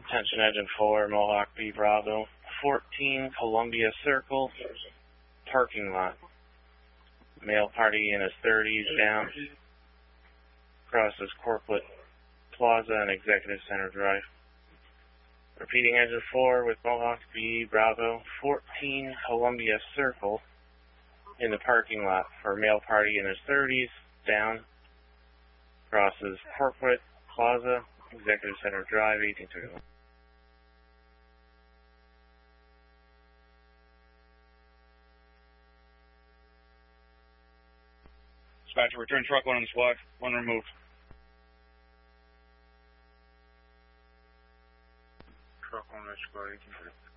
Attention Engine 4, Mohawk B Bravo, 14 Columbia Circle, parking lot. Male party in his 30s, down. Crosses Corporate Plaza and Executive Center Drive. Repeating Engine 4 with Mohawk B Bravo, 14 Columbia Circle, in the parking lot for male party in his 30s, down. Crosses Corporate Plaza, Executive Center Drive, 1831. Dispatcher, return truck 1 on the squad, 1 removed. Truck 1 on the squad, 1831.